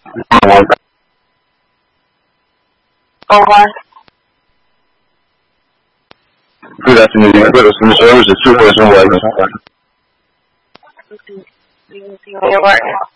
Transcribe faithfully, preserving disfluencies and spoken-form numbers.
Over. Good afternoon. Good customer service is two person one. Your work.